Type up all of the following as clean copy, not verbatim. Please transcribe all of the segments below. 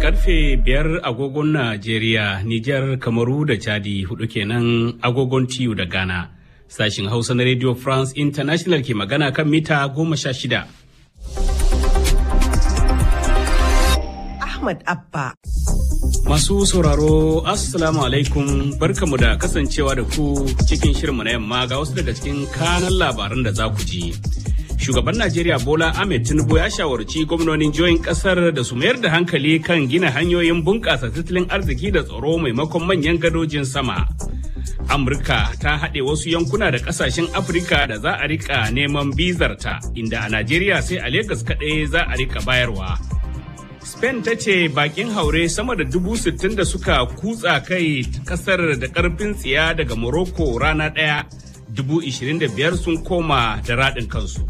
Karfe 5 agogon Najeriya, Nijar, Kamaru da Chadi, 4 kenan agogon TU da Ghana. Sashin Hausa na Radio France International ke magana kan mita 16. Ahmad Abba. Masu sauraro, Assalamu alaikum, barkamu da kasancewa da ku cikin shirinmu na yamma ga wasu daga cikin kanan labaran da za ku ji. Shugaban Najeriya Bola Ahmed Tinubu ya shawarci gwamnonin jihohin kasar da su mayar da hankali kan gina hanyoyin bunƙasa tattalin arziki da tsaro maimakon manyan gadojin sama. Amurka ta haɗe wasu yankuna da ƙasashen Afirka da za a rika neman bizarta, inda a Najeriya sai a Legas kaɗai za a rika bayarwa. Spain ta ce bakin haure sama da 60,000 da suka kutsa kai kasar da ƙarfin tsiya daga Morocco rana ɗaya, 25,000 sun koma da raɗin kansu.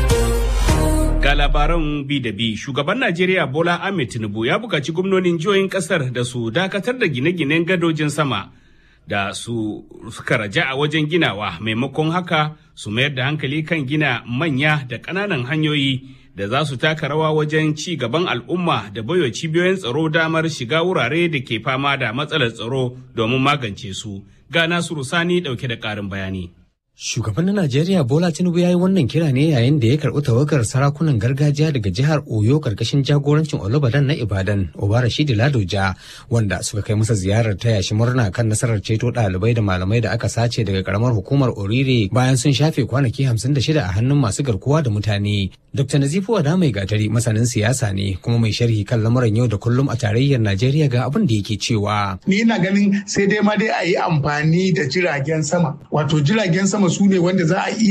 Ga labaran bi da bi, shugaban Najeriya Bola Ahmed Tinubu ya buƙaci gwamnonin jihohin ƙasar da su dakatar da gine-ginen gadojin sama da suka raja a wajen ginawa, maimakon haka su mayar da hankali kan gina manya da ƙananan hanyoyi da za su taka rawa wajen ci gaban al'umma da baiwa cibiyoyin tsaro damar shiga wurare da ke fama da matsalar tsaro domin magance su. Ga Nasiru Sani ɗauke da ƙarin bayani. Shugaban na Najeriya Bola Tinubu ya yi wannan kira ne yayin da ya karɓi tawagar sarakunan gargajiya daga jihar Oyo karkashin jagorancin Olubadan na Ibadan, Obarashidi Ladoja, wanda suka kai masa ziyarar taya shi murna kan nasarar ceto ɗalibai da malamai da aka sace daga karamar hukumar Orire bayan sun shafe kwanaki 56 a hannun masu garkuwa da mutane. Dr. Nazifu Wada Mai Gatari masanin siyasa ne kuma mai sharhi kan lamuran yau da kullum a tarayyar Najeriya ga abin da yake cewa. Ni ina ganin sai dai ma dai a yi amfani da jiragen sama. Wato jiragen sama su ne wanda za su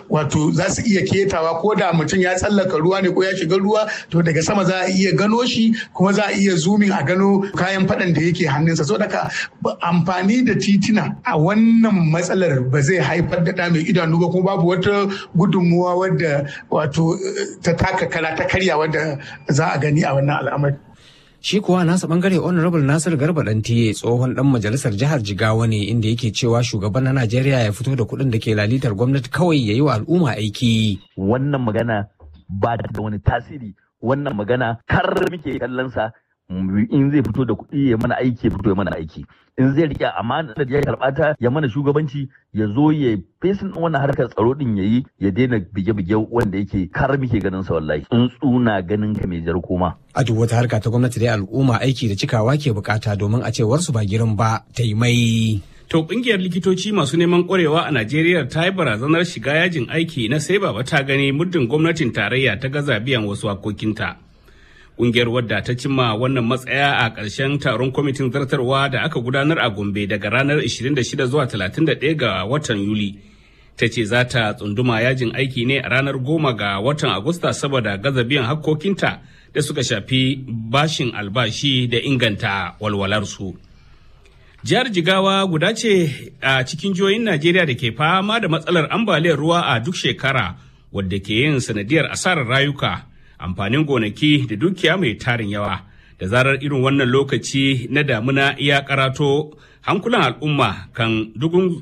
iya ketawa ko da mutum ya tsallaka ruwa ne ko ya shiga ruwa, to daga sama za a iya gano shi kuma za a iya zoomin a gano kayan faɗan da yake hannunsa. So daga amfani da titina a wannan matsalar ba zai haifar da ɗa mai idanu ba, kuma babu wata gudunmuwa wadda ta taka kala ta karya wadda za a gani a wannan al'amari. Shi kuwa nasa bangare Honorable Nasir Garba Dantiye tsohon dan majalisar jihar Jigawa ne, inda yake cewa shugaban na Najeriya ya fito da kuɗin da ke lalitar gwamnati kawai ya yi wa al'umma aiki. Wannan magana ba da wani tasiri, wannan magana kar muke kallon sa, in zai fito da kuɗi ya mana aiki, ya fito ya mana aiki. In zai rike amana da ya karɓa ta ya mana shugabanci, ya zo ya fesin wannan harkar tsaro din yayi, ya daina bige-bige wanda yake kar muke ganin sa wallahi. Tsuntsu na ganin ka mai jar koma. A duk wata harka ta gwamnati dai al'umma aiki da cikawa ke bukata, domin a cewar su ba girin ba ta yi mai. To kungiyar likitoci masu neman ƙwarewa a Najeriya ta yi barazanar shiga yajin aiki na sai baba ta gani muddin gwamnatin tarayya ta gaza biyan wasu hakokinta. Ƙungiyar wadda ta cimma wannan matsaya a ƙarshen taron kwamitin zartarwa da aka gudanar a Gombe daga ranar 26 zuwa 31 ga watan Yuli. Ta ce za ta tsunduma yajin aiki ne a ranar 10 ga watan Agusta saboda gaza biyan hakkokinta da suka shafi bashin albashi da inganta walwalarsu. Jihar Jigawa guda ce a cikin jihohin Najeriya da ke fama da matsalar ambaliyar ruwa a duk shekara, wadda ke yin sanadiyar asarar rayuka, amfanin gonaki da dukiya mai tarin yawa. Da zarar irin wannan lokaci na damuna iya karato, hankulan al'umma kan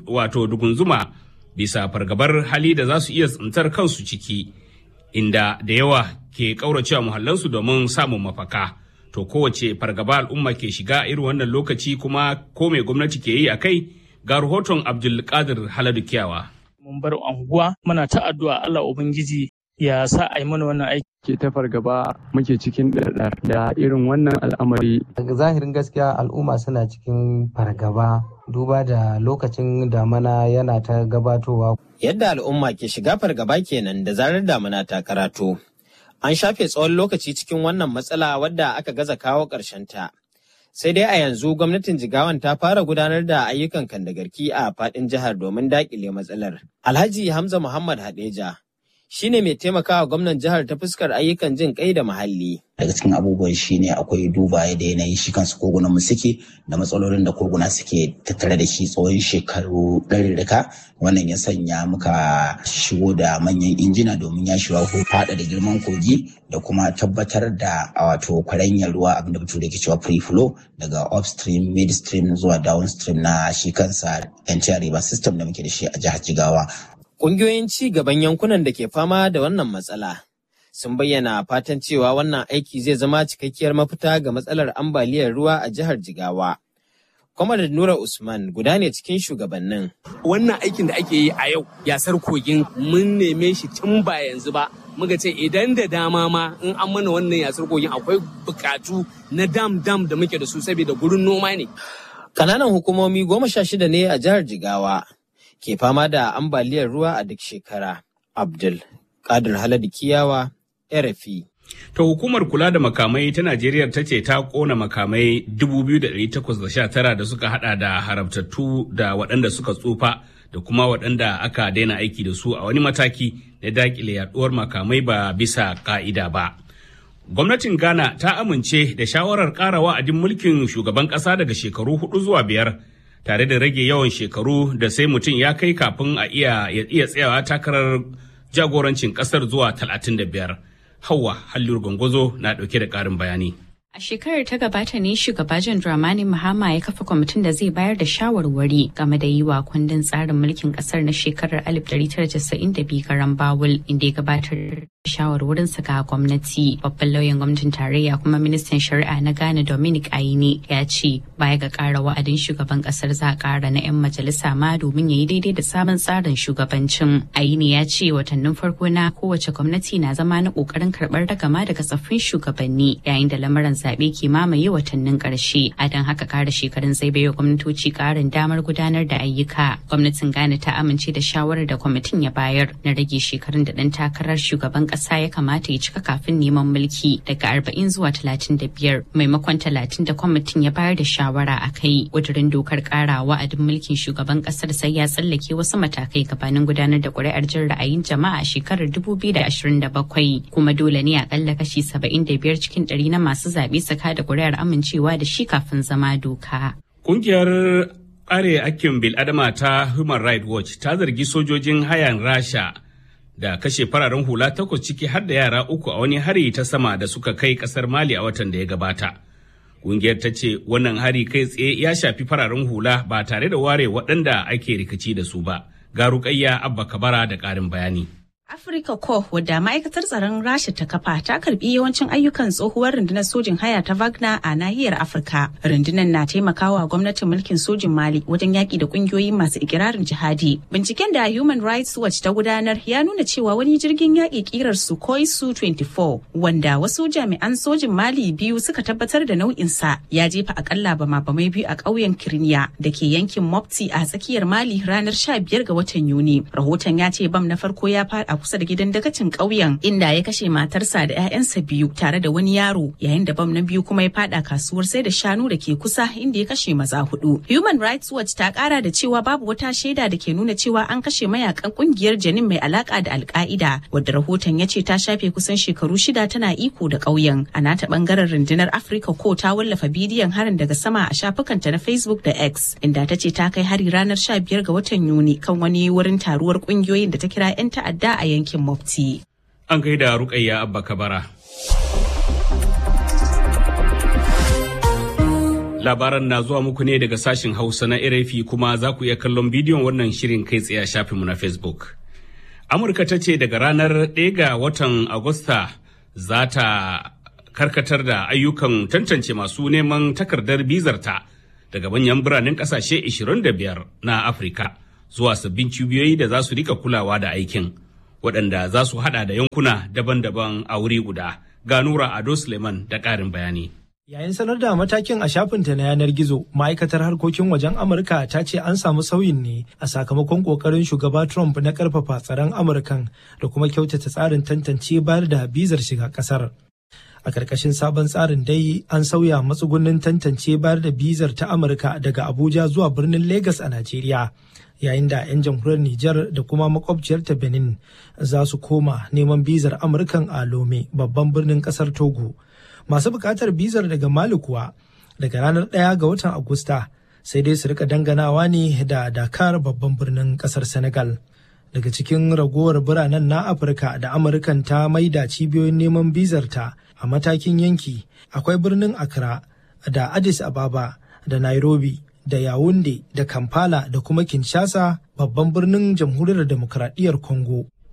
dugunzuma bisa fargabar hali da za su iya tsintar kansu ciki, inda da yawa ke ƙauracewa muhallansu domin samun mafaka. To kowace fargaba al'umma ke shiga irin wannan lokaci, kuma ko mai gwamnati ke yi a kai? Ga rahoton Abdulkadir Haladu Kiyawa. Mun bar anguwa muna ta addu'a Allah Ubangiji ya sa a yi mana wannan aiki. Ke ta fargaba muke cikin ɗarɗar da irin wannan al'amari. Daga zahirin gaskiya al'umma suna cikin fargaba duba da lokacin damana yana ta gabatowa. Yadda al'umma ke shiga fargaba kenan da zarar damana ta karato. An shafe tsawon lokaci cikin wannan matsala wadda aka gaza kawo ta. Sai dai a yanzu gwamnatin Jigawan ta fara gudanar da ayyukan kandagarki a faɗin jihar domin daƙile matsalar. Alhaji Hamza Muhammad Hadeja shine mai taimakawa gwamnan jihar ta fuskar ayyukan jin kai da muhalli. Daga cikin abubuwan shine akwai duba da yanayin shi kansu kogunan mu suke da matsalolin da koguna suke tattare da shi tsawon shekaru ɗarirrika. Wannan ya sanya muka shigo da manyan injina domin ya shiga ko fada da girman kogi da kuma tabbatar da wato kwaranyar ruwa, abinda bature ke cewa free flow daga upstream, midstream zuwa downstream na shi kansa entire river system da muke da shi a jihar Jigawa. Ƙungiyoyin ci gaban yankunan da ke fama da wannan matsala sun bayyana fatan cewa wannan aiki zai zama cikakkiyar mafita ga matsalar ambaliyar ruwa a jihar Jigawa. Kwamar Nura Usman guda ne cikin shugabannin. Wannan aikin da ake yi a yau yasar kogin mun neme shi tun ba yanzu ba. Muka ce idan da dama ma in an mana wannan yasar kogin akwai bukatu na dam da muke da su saboda gurin noma ne. Kananan hukumomi 16 ne a jihar Jigawa ke fama da ambaliyar ruwa a duk shekara. Abdul Kadir Haladu Kiyawa, RFI. Ta hukumar kula da makamai ta Najeriya ta ce ta kona makamai 2,819 da suka hada da haramtattu da waɗanda suka tsufa da kuma waɗanda aka daina aiki da su a wani mataki na dakile yaduwar makamai ba bisa ka'ida ba. Gwamnatin Ghana ta amince da shawarar ƙara wa'adin mulkin shugaban ƙasa daga shekaru 4 zuwa 5 tare da rage yawan shekaru da sai mutum ya kai kafin a iya tsayawa takarar jagorancin ƙasar zuwa 35. Hauwa Halliru Gongozo na ɗauke da ƙarin bayani. A shekarar ta gabata ne shugaba John Dramani Mahama ya kafa kwamitin da zai bayar da shawarwari game da yi wa kundin tsarin mulkin kasar na shekarar 1992 garan bawul, inda ya gabatar shawarwarinsa ga gwamnati. Babban lauyan gwamnatin tarayya kuma ministan shari'a na Ghana Dominic Aine ya ce baya ga ƙara wa'adin shugaban kasar za a ƙara na 'yan majalisa ma domin ya yi daidai da sabon tsarin shugabancin. Aine ya ce watannin farko na kowace gwamnati na zama na ƙoƙarin karɓar ragama daga tsaffin shugabanni yayin da lamarin zaɓe ke mamaye watannin ƙarshe. A don haka ƙara shekarun zai baiwa gwamnatoci ƙarin damar gudanar da ayyuka. Gwamnatin Ghana ta amince da shawarar da kwamitin ya bayar na rage shekarun da ɗan takarar shugaban ƙasa ya kamata ya cika kafin neman mulki daga 40 zuwa 35 maimakon 30 da kwamitin ya bayar da shawara a kai. ƙudurin dokar ƙara wa'adin mulkin shugaban ƙasar sai ya tsallake wasu matakai gabanin gudanar da ƙuri'ar jin ra'ayin jama'a a shekarar 2027 kuma dole ne akalla kashi 75 cikin 100 na masu zaɓe saka da ƙuri'ar amincewa da shi kafin zama doka. Ƙungiyar kare hakkin bil'adama ta Human Rights Watch ta zargi sojojin hayan Rasha da kashe fararen hula 8 ciki har da yara 3 a wani hari ta sama da suka kai kasar Mali a watan da ya gabata. Ƙungiyar ta ce wannan hari kai tsaye ya shafi fararen hula ba tare da ware waɗanda ake rikici da su ba. Ga Rukayya Abba Kabara da ƙarin bayani. Africa Corps, wadda ma'aikatar tsaron Rasha ta kafa, ta karbi yawancin ayyukan tsohuwar rundunar sojin haya ta Wagner a nahiyar Afirka. Rundunar na taimakawa gwamnatin mulkin sojin Mali wajen yaki da kungiyoyi masu ikirarin jihadi. Binciken da Human Rights Watch ta gudanar ya nuna cewa wani jirgin yaki kirar Sukhoi Su-24, wanda wasu jami'an sojin Mali biyu suka tabbatar da nau'insa, ya jefa akalla bama-bamai biyu a ƙauyen Kirniya da ke yankin Mopti a tsakiyar Mali ranar 15 ga watan Yuni. Rahoton ya ce bam na farko ya faɗa kusa da gidan dagacin ƙauyen, inda ya kashe matarsa da 'ya'yansa biyu tare da wani yaro, yayin da bam na biyu kuma ya fada kasuwar sai da shanu da ke kusa, inda ya kashe maza 4. Human Rights Watch ta kara da cewa babu wata shaida da ke nuna cewa an kashe mayakan kungiyar Janin mai alaka da Al-Qaida, wadda rahoton ya ce ta shafe kusan shekaru 6 tana iko da ƙauyen. A nata bangaren rundunar Africa Corps ta wallafa bidiyon harin daga sama a shafukanta na Facebook da X, inda ta ce ta kai hari ranar 15 ga watan Yuni kan wani wurin taruwar kungiyoyin da ta kira 'yan ta'adda a yankin Mopti. An gaida Rukayya Abba Kabara. Labaran na zuwa muku ne daga sashin Hausa na RFI, kuma za ku iya kallon bidiyon wannan shirin kai tsaye a shafinmu na Facebook. Amurka ta ce daga ranar 1 ga watan Agusta za ta karkatar da ayyukan tantance masu neman takardar bizarta daga manyan biranen kasashe 25 na Afirka zuwa sabbin cibiyoyi da za su rika kulawa da aikin, waɗanda za su hada da yankuna daban-daban a wuri guda. Ga Nura Ado Suleiman da ƙarin bayani. Yayin sanar da matakin a shafinta na yanar gizo, ma'aikatar harkokin wajen Amurka ta ce an samu sauyin ne a sakamakon ƙoƙarin shugaba Trump na ƙarfafa tsaron Amurkan da kuma kyautata tsarin tantance bayar da bizar shiga ƙasar. A ƙarƙashin sabon tsarin dai an sauya matsugunin tantance bayar da bizar ta Amurka daga Abuja zuwa birnin Legas a Najeriya. Yayin da 'yan jamhuriyar Nijar da kuma makwabciyarta Benin za su koma neman bizar Amurkan a Lome, babban birnin kasar Togo. Masu bukatar bizar daga Mali kuwa daga ranar 1 ga watan Agusta sai dai su rika danganawa ne da Dakar, babban birnin kasar Senegal. Daga cikin ragowar biranen na Afirka da Amurkan ta maida cibiyoyin neman bizar ta a matakin yanki, akwai birnin Accra da Addis Ababa da Nairobi da Yaounde da Kampala da kuma Kinshasa, babban birnin jamhuriyar demokradiyyar Congo.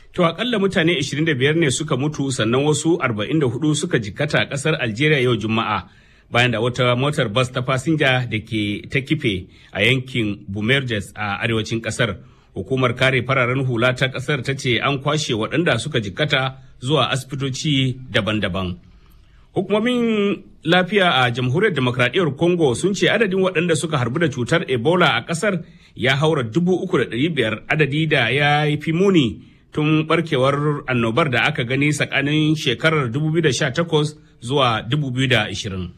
To akalla mutane 25 ne suka mutu sannan wasu 44 suka jikkata a kasar Algeria yau Juma'a bayan da wata motar bas ta fasinja da ke ta kife a yankin Boumerdjes a arewacin kasar. Hukumar kare fararen hula ta kasar ta ce an kwashe waɗanda suka jikkata zuwa asibitoci daban-daban. Hukumomin lafiya a Jamhuriyar Demokradiyyar Congo sun ce adadin waɗanda suka harbu da cutar Ebola a kasar ya haura 3,500, adadi da ya fi muni tun barkewar annobar da aka gani tsakanin shekarar 2018 zuwa 2020.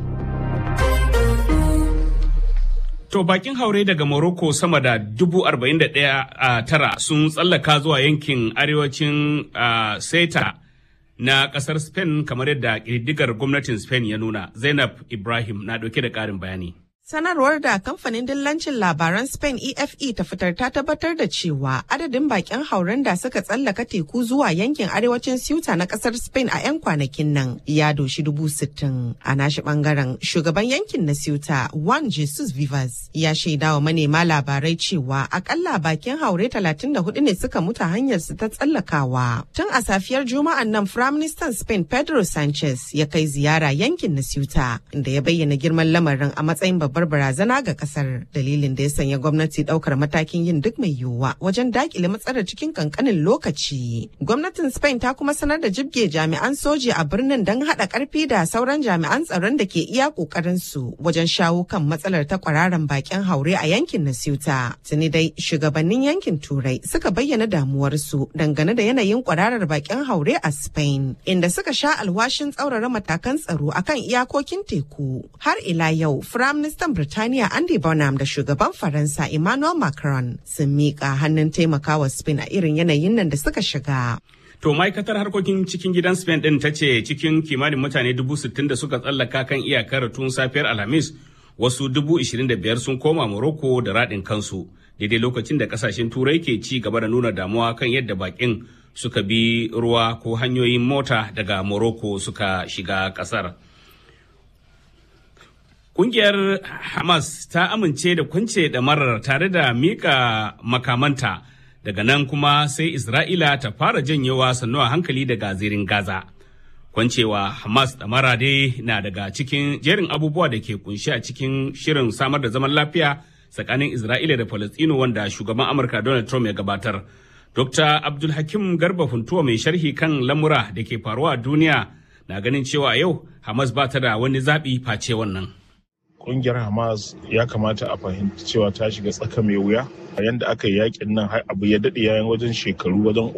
To bakin haure daga Morocco sama da 41,000 sun tsallaka zuwa yankin arewacin Ceuta na kasar Spain kamar yadda ƙididdigar gwamnatin Spain ya nuna. Zainab Ibrahim na ɗauke da ƙarin bayani. Sanarwar da kamfanin dillancin labaran Spain EFE ta fitar ta tabbatar da cewa adadin bakin hauren da suka tsallaka teku zuwa yankin arewacin Ceuta na kasar Spain a 'yan kwanakin nan ya doshi 60,000. A nashi bangaren shugaban yankin na Ceuta Juan Jesus Vivas ya shaida wa manema labarai cewa akalla bakin haure 34 ne suka mutu hanyar su ta tsallakawa. Tun a safiyar Juma'an nan Firaministan Spain Pedro Sanchez ya kai ziyara yankin na Ceuta inda ya bayyana girman lamarin a matsayin babbar barazana ga kasar, dalilin da ya sanya gwamnati daukar matakin yin duk mai yiwuwa wajen dakile matsalar cikin kankanin lokaci. Gwamnatin Spain ta kuma sanar da jibge jami'an soji a birnin don hada karfi da sauran jami'an tsaron da ke iya kokarin su wajen shawo kan matsalar ta kwararan bakin haure a yankin na Ceuta. Tuni dai shugabannin yankin Turai suka bayyana damuwarsu dangane da yanayin kwararar bakin haure a Spain, inda suka sha alwashin tsaurara matakan tsaro akan iyakokin teku. Har ila yau, Firaministan Birtaniya Andy Burnham da shugaban Faransa Emmanuel Macron sun miƙa hannun taimakawa Spain a irin yanayin nan da suka shiga. To ma'aikatar harkokin cikin gidan Spain din ta ce cikin kimanin mutane 60,000 da suka tsallaka kan iyakar tun safiyar Alhamis, wasu 25,000 sun koma Morocco da raɗin kansu, daidai lokacin da kasashen Turai ke ci gaba da nuna damuwa kan yadda bakin suka bi ruwa ko hanyoyin mota daga Morocco suka shiga kasar. Kungiyar Hamas ta amince da kwance ɗamarar tare da mika makamanta, daga nan kuma sai Isra'ila ta fara janyewa sannu a hankali daga zirin Gaza. Kwancewa Hamas ɗamara dai na daga cikin jerin abubuwa da ke kunshi a cikin shirin samar da zaman lafiya tsakanin Isra'ila da Falastinu wanda shugaban Amurka Donald Trump ya gabatar. Dr. Abdulhakim Garba Funtuwa mai sharhi kan lamura da ke faruwa a duniya na ganin cewa yau Hamas ba ta da wani zaɓi face wannan. Kungiyar Hamas ya kamata a fahimci cewa ta shiga tsaka mai wuya a yanda aka yi yakin nan har abu ya daɗe yayin wajen shekaru wajen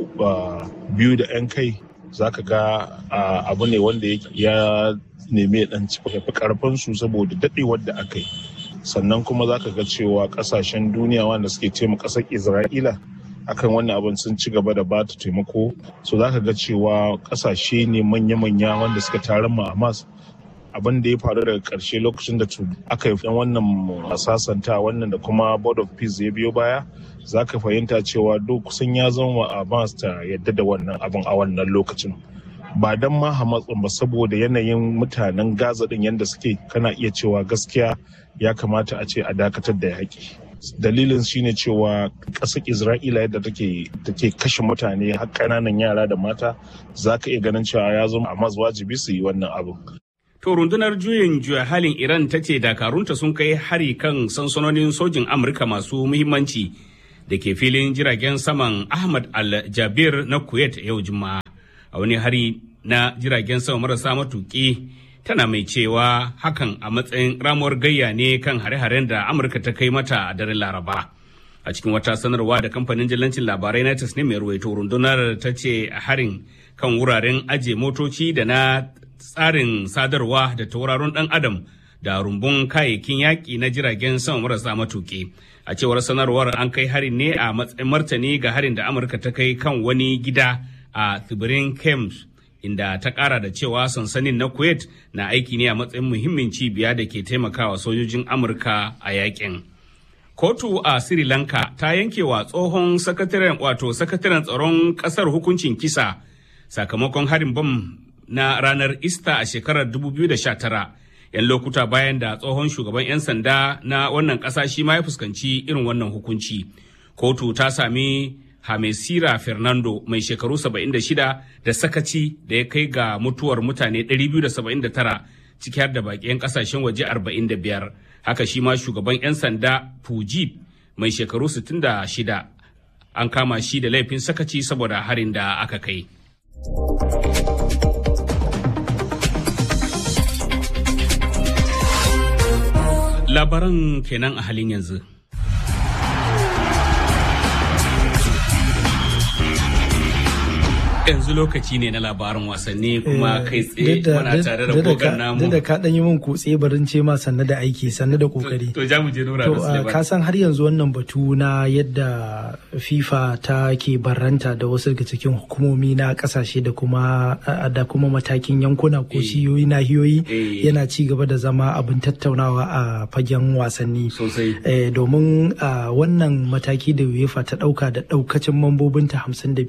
2 da 'yan kai, zaka ga abu ne wanda ya nemi dan fi karfin su saboda daɗewar da aka yi. Sannan kuma zaka ga cewa kasashen duniya wanda suke taimaka ƙasar Isra'ila akan wannan abin sun ci gaba da ba ta taimako, so zaka ga cewa kasashe ne manya-manya wanda suka taron ma Hamas. Abin da ya faru daga ƙarshe lokacin da aka yi wannan sasanta wannan da kuma Board of Peace ya biyo baya, za ka fahimta cewa duk kusan ya zama Hamas ta yadda da wannan abin a wannan lokacin. Ba don ma Hamas ba, saboda yanayin mutanen Gaza din yadda suke, kana iya cewa gaskiya ya kamata a ce a dakatar da yaƙi. Dalilin shine cewa ƙasar Isra'ila yadda take kashe mutane har ƙananan yara da mata, za ka iya ganin cewa ya zama Hamas wajibi su yi wannan abin. To rundunar juyin juya halin Iran ta ce dakarunta sun kai hari kan sansanonin sojin Amurka masu muhimmanci da ke filin jiragen saman Ahmad Al-Jabir na Kuwait yau Juma'a. A wani hari na jiragen sama marasa matuƙi, tana mai cewa hakan a matsayin ramuwar gayya ne kan hare-haren da Amurka ta kai mata a daren Laraba. A cikin wata sanarwa da kamfanin dillancin labarai na Tasnim mai ruwaito, rundunar ta ce harin kan wuraren ajiye motoci da na tsarin sadarwa da tauraron ɗan adam da rumbun kayayyakin yaƙi na jiragen sama marasa matuƙi. A cewar sanarwar, an kai harin ne a matsayin martani ga harin da Amurka ta kai kan wani gida a tsibirin Kems, inda ta ƙara da cewa sansanin na Kuwait na aiki ne a matsayin muhimmin cibiya da ke taimakawa sojojin Amurka a yaƙin. Kotu a Sri Lanka ta yanke wa tsohon sakataren tsaron ƙasar hukuncin kisa sakamakon harin bam na ranar Easter a shekarar 2019, 'yan lokuta bayan da tsohon shugaban 'yan sanda na wannan ƙasa shi ma ya fuskanci irin wannan hukunci. Kotu ta sami Hamesira Fernando mai shekaru 76 da sakaci da ya kai ga mutuwar mutane 279 ciki har da baƙi 'yan ƙasashen waje 45. Haka shi ma shugaban 'yan sanda Pujib mai shekaru 66 an kama shi da laifin sakaci saboda harin da aka kai. Labaran kenan a halin yanzu. Yanzu lokaci ne na labarin wasanni kuma kai tsaye muna tare da gogon namu. Duk da ka ɗan yi min kutse barin ce ma sannu da aiki sannu da kokari. To ja mu je Nura da Suleiman. Ka san har yanzu wannan batu na yadda FIFA ta ke barranta da wasu daga cikin hukumomi na kasashe da kuma matakin yankuna ko shiyoyi nahiyoyi yana ci gaba da zama abin tattaunawa a fagen wasanni. Sosai. Domin wannan mataki da UEFA ta ɗauka da ɗaukacin mambobinta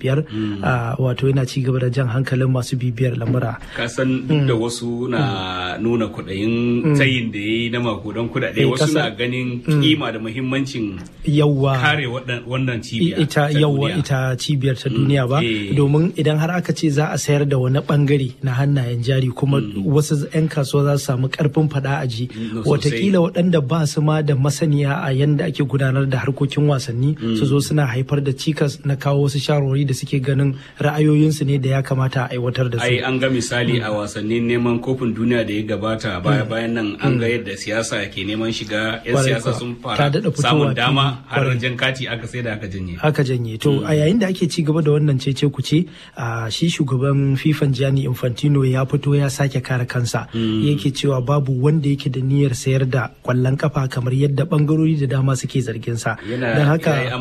55 wato yana ci gaba da jan hankalin masu bibiyar lamura. Kasan duk da wasu na nuna kudayin tayin da ya yi na makudan kudade wasu na ganin kima da muhimmancin kare wannan cibiya ita cibiyar ta duniya ba domin idan har aka ce za a sayar da wani bangare na hannayen jari kuma wasu 'yan kasuwa za su samu karfin fada a ji watakila waɗanda ba su ma da masaniya a yanda ake gudanar da harkokin wasanni su zo suna haifar da cikas na kawo wasu shawarwari da suke ganin ra'ayoyinsu ne da ya kamata a aiwatar da su. Ai an ga misali a wasannin neman kofin duniya da ya gabata bayan nan an ga yadda siyasa ke neman shiga 'yan siyasa sun fara samun dama har jan kati aka sai da aka janye. To a yayin da ake ci gaba da wannan cece kuce shi shugaban FIFA Gianni Infantino ya fito ya sake kare kansa yake cewa babu wanda yake da niyyar sayar da kwallon kafa kamar yadda bangarori da dama suke zargin sa. Don haka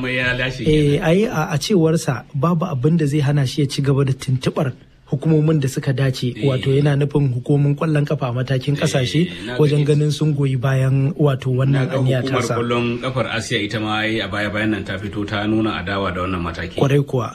a cewarsa babu abin da zai hana shi ya ci gaba da tuntubar hukumomin da suka dace wato yana nufin hukumomin kwallon kafa a matakin kasashe wajen ganin sun goyi bayan wato wannan aniya ta sa. Hukumar kwallon kafar Asiya ita ma a baya-bayan nan ta fito ta nuna adawa da wannan mataki. Kwarai kuwa.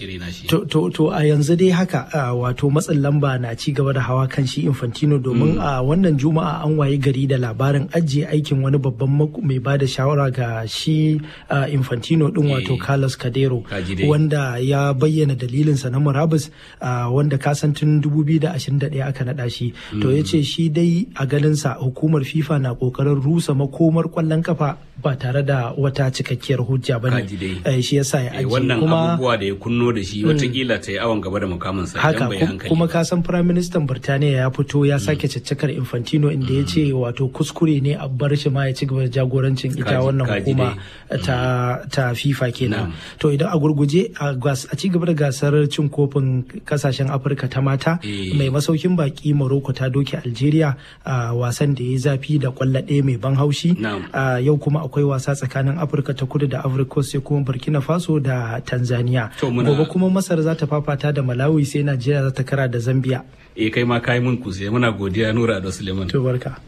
To a yanzu dai haka wato matsin lamba na ci gaba da hawa kan shi Infantino domin a wannan Juma'a an waye gari da labarin ajiye aikin wani babban mai ba da shawara ga shi Infantino din wato Carlos Cadero wanda ya bayyana dalilinsa na murabus wanda kasan tun 2021 aka naɗa shi to ya ce shi dai a ganinsa hukumar FIFA na kokarin rusa makomar kwallon kafa ba tare da wata cikakkiyar hujja ba ne shi yasa ya ajiye wannan abubuwa da ya kunno da shi watakila ta yi awon gaba da mukaminsa haka kuma kasan Prime Minister Birtaniya ya fito ya sake caccakar Infantino inda ya ce wato kuskure ne a bar shi ma ya ci gaba da jagorancin ita wannan hukuma ta FIFA kenan to idan a gurguje a ci gaba da gasar cin kofin kasashen Afirka ta mata mai masaukin baki Morocco ta doke Algeria a wasan da ya zafi da kwallo ɗaya mai ban haushi yau kuma akwai wasa tsakanin Afirka ta kudu da Ivory Coast sai kuma Burkina Faso da Tanzania gobe kuma Masar za ta fafata da Malawi sai Najeriya za ta kara da Zambia kai ma kai mun kuse muna godiya Nura da Suleiman to barka.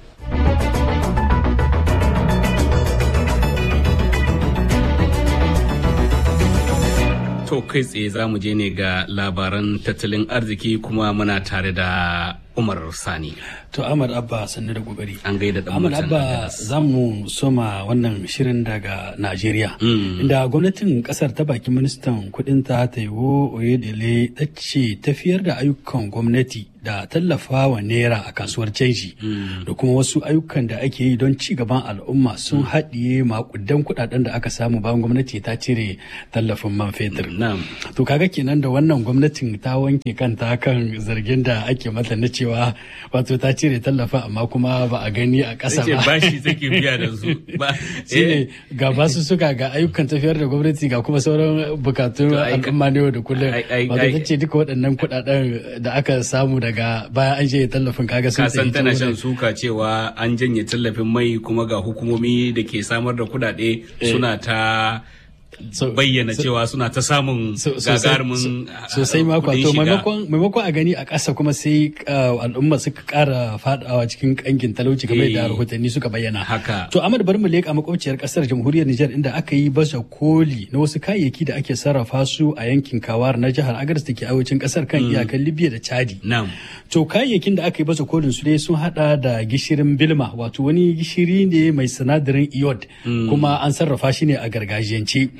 To kai tsaye za mu je ne ga labaran tattalin arziki kuma muna tare da Umar Sani. To Ahmad Abba sannu da kokari. An gaida da Ahmad Abba za mu soma wannan shirin daga Najeriya. Inda gwamnatin kasar ta baki ministan kudin ta Taiwo Oyedele ta ce tafiyar da ayyukan gwamnati da tallafa wa naira a kasuwar canji da kuma wasu ayyukan da ake yi don ci gaban al'umma sun haɗiye makudan kuɗaɗen da aka samu bayan gwamnati ta cire tallafin man fetur. To kaga kenan da wannan gwamnatin ta wanke kanta kan zargin da ake mata na cewa wato ta cire tallafin amma kuma ba a gani a ƙasa ba. Bashi take biya da su. Shine ga basu suka ga ayyukan tafiyar da gwamnati ga kuma sauran bukatun al'umma ne da kullum. Wato ta ce duka waɗannan kuɗaɗen da aka samu daga bayan an janye tallafin kaga sun kasan tana shan suka cewa an janye tallafin mai kuma ga hukumomi da ke samar da kuɗaɗe suna ta bayyana cewa suna ta samun gagarumin sosai mako to maimakon a gani a ƙasa kuma sai al'umma suka ƙara fadawa cikin ƙangin talauci kamar da rahotanni suka bayyana haka to Ahmad bari mu leƙa makwabciyar ƙasar jamhuriyar Nijar inda aka yi baza koli na wasu kayayyaki da ake sarrafa su a yankin Kawar na jihar Agadez da ke arewacin ƙasar kan iyakan Libya da Chadi to kayayyakin da aka yi baza kolin su dai sun hada da gishirin bilma wato wani gishiri ne mai sinadarin iod kuma an sarrafa shi ne a gargajiyance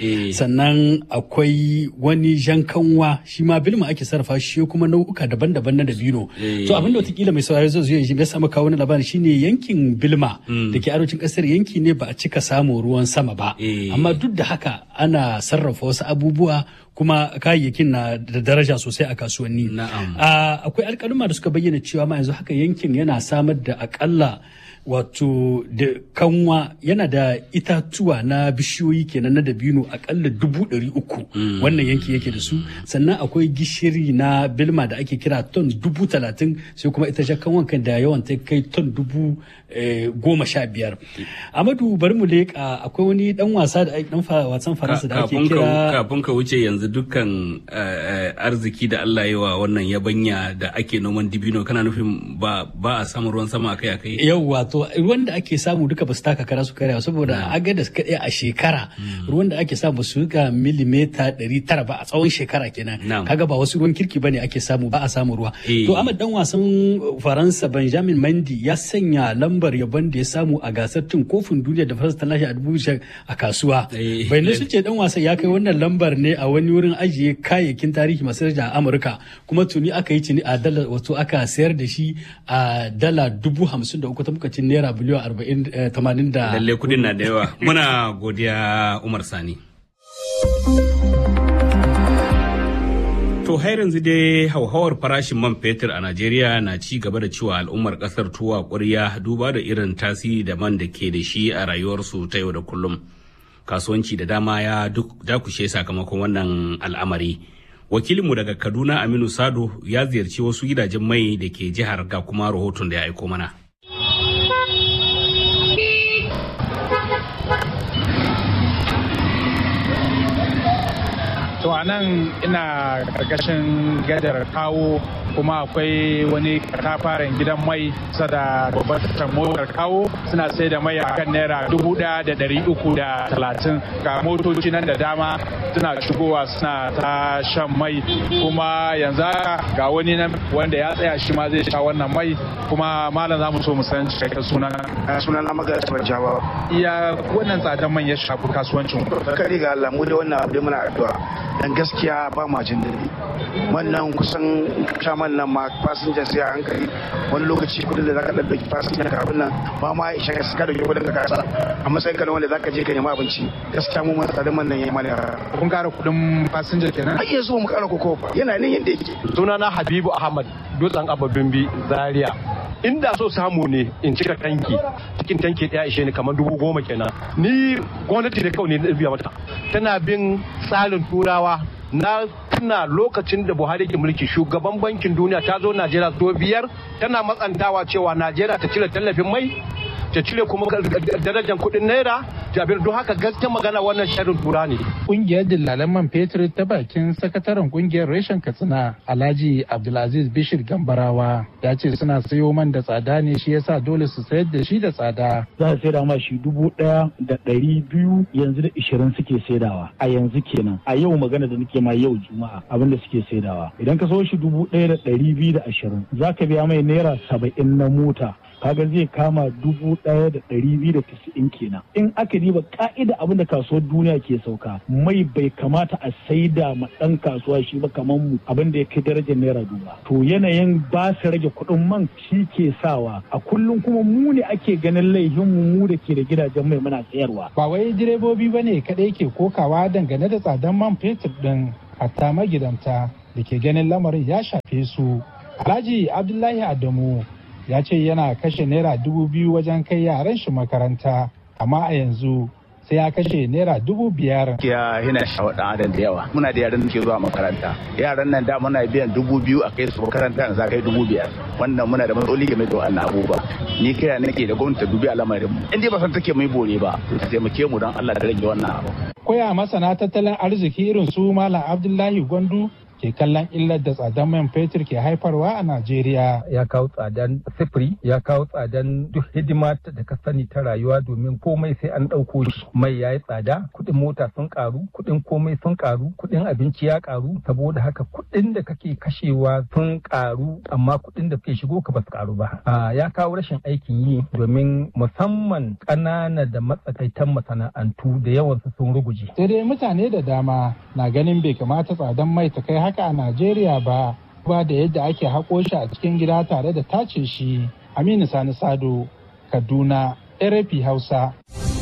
sannan akwai wani jan kanwa shi ma bilma ake sarrafa shi kuma nau'uka daban-daban na dabino. To abin da watakila mai saurari zai zuwa ya samu kawo wani labarin shine yankin bilma da ke arewacin kasar yanki ne ba a cika samun ruwan sama ba, amma duk da haka ana sarrafa wasu abubuwa kuma kayayyakin na da daraja sosai a kasuwanni. Akwai alƙaluma da suka bayyana cewa ma yanzu haka yankin yana samar da akalla wato da kanwa yana da itatuwa na bishiyoyi kenan na dabino akalla 300,000 wannan yanki yake da su, sannan akwai gishiri na bilma da ake kira ton 30,000 sai kuma ita kanwan kan da yawan ta kai ton 15,000. Amadu bari mu leƙa akwai wani dan wasa da dan wasan Faransa da ake kira kafin ka wuce yanzu dukkan arziki da Allah ya wa wannan yabanya da ake noman dibino kana nufin ba a samun ruwan sama akai-akai? Yawwa to ruwan da ake samu duka ba su taka kara su karya saboda agadas kaɗai a shekara ruwan da ake samu su ga milimeta 900 ba a tsawon shekara kenan. Kaga ba wasu ruwan kirki bane ake samu, ba a samu ruwa. To Ahmad dan wasan Faransa Benjamin Mendy ya sanya lambar yabon da ya samu a gasar cin kofin duniya da Faransa ta lashe a 2000 a kasuwa. Bayanai su ce dan wasan ya kai wannan lambar ne a wani wurin ajiye kayayyakin tarihi masu daraja a Amurka, kuma tuni aka yi cini a dala wato aka sayar da shi a dala 53,000 ta muka cin naira biliyan 80 da lalle kudin na da yawa. Muna godiya Umar Sani. To har yanzu dai hauhawar farashin man fetur a Najeriya na ci gaba da cewa al'ummar kasar tuwa ƙwarya duba da irin tasiri da man da ke da shi a rayuwarsu ta yau da kullum. Kasuwanci da dama ya dakushe sakamakon wannan al'amari. Wakilinmu daga Kaduna Aminu Sado ya ziyarci wasu gidajen mai da ke jihar ga kuma rahoton da ya aiko mana. To a nan ina karkashin gadar kawo, kuma akwai wani katafaren gidan mai sada babbar motar kawo suna sai da mai a kan naira 1,330. Ga motoci nan da dama suna shigowa suna ta shan mai, kuma yanzu ga wani nan wanda ya tsaya shi ma zai sha wannan mai. Kuma malam za mu so mu san cikakken sunan na magatar jawa. Iya wannan tsadan man ya shafi kasuwancin ku? Kari ga Allah mu da wannan abu muna addu'a. Dan gaskiya ba ma jin daɗi. Wannan kusan shaman nan ma fasinja sai a hankali, wani lokaci kudin da zaka ɗauki fasinja kafin nan ba ma isha ka saka da kudin ka kasa a matsayin ka wanda zaka je ka nema abinci. Gaskiya mu mun tsadin man nan yayi mana. Kun ƙara kudin fasinja kenan? Ai yanzu mu ƙara koko yana nan yanda yake. Sunana Habibu Ahmad, Dutsen Ababimbi, Zaria. Inda so samu ne in cika tanki, cikin tanki ɗaya ishe ni kamar 10,000 kenan. Ni gwamnati da kawai ne na biya mata, tana bin tsarin turawa. Na tuna lokacin da Buhari ke mulki, shugaban bankin duniya ta zo Najeriya so 5 tana matsantawa cewa Najeriya ta cire tallafin mai, ta cire kuma darajar kuɗin naira, jabir don haka gaskiyar magana wannan sharin tura ne. Kungiyar dillalan man fetur ta bakin sakataren kungiyar reshen Katsina Alhaji Abdulaziz Bishir Gambarawa ya ce suna sayo man da tsada ne, shi yasa dole su sayar da shi da tsada. Za a saida ma shi 1,200 yanzu da 20 suke saidawa a yanzu kenan. A yau magana da nake ma yau Juma'a abinda suke saidawa. Idan ka so shi 1,220 za ka biya mai naira 70 na mota. Kaga zai kama 1,290 kenan. In aka diba ka'ida abin da kasuwar duniya ke sauka, mai bai kamata a saida ma ɗan kasuwa shi ba kamar mu abin da ya kai darajar naira 2,000. To yanayin ba su rage kuɗin man shi ke sawa a kullum kuma mu ne ake ganin laifin mu da ke da gidajen mai muna sayarwa. Ba wai direbobi ba ne kaɗai ke kokawa dangane da tsadan man fetur ɗin, hatta magidanta da ke ganin lamarin ya shafe su. Alhaji Abdullahi Adamu ya ce yana kashe naira 2,000 wajen kai yaran shi makaranta, amma a yanzu sai ya kashe naira 5,000. Ya hina shawo dan adam da yawa. Muna da yaran da ke zuwa makaranta. Yaran nan da muna biyan 2,000 a kai su makaranta, yanzu kai 5,000. Wannan muna da matsaloli game da wannan abubuwa. Ni kira nake da gwamnati ta dubi al'amarin mu. In dai ba san take mai bore ba, ta taimake mu don Allah da rage wannan abu. Koya masana tattalin arziki irin su Malam Abdullahi Gwandu ke kallon illar da tsadar man fetur ke haifarwa a Najeriya. Ya kawo tsadan sifiri, ya kawo tsadan duk hidima da ka sani ta rayuwa domin komai sai an ɗauko shi. Mai ya yi tsada, kuɗin mota sun ƙaru, kuɗin komai sun ƙaru, kuɗin abinci ya ƙaru, saboda haka kuɗin da kake kashewa sun ƙaru amma kuɗin da ke shigo ka ba su ƙaru ba. Ya kawo rashin aikin yi domin musamman ƙanana da matsakaitan masana'antu da yawansu sun ruguje. Sai dai mutane da dama na ganin bai kamata tsadan mai ta kai haka a Najeriya ba da yadda ake haƙo shi a cikin gida tare da tace shi. Aminu Sani Sado, Kaduna, RFI Hausa.